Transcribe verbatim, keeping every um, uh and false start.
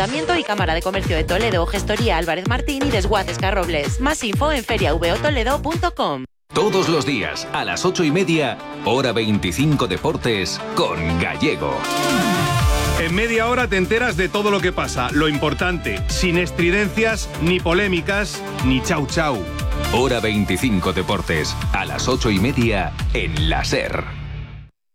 Ayuntamiento y Cámara de Comercio de Toledo, Gestoría Álvarez Martín y Desguaces Carrobles. Más info en feria v o toledo punto com. Todos los días, a las ocho y media, Hora veinticinco Deportes, con Gallego. En media hora te enteras de todo lo que pasa, lo importante, sin estridencias, ni polémicas, ni chau chau. Hora veinticinco Deportes, a las ocho y media, en la SER.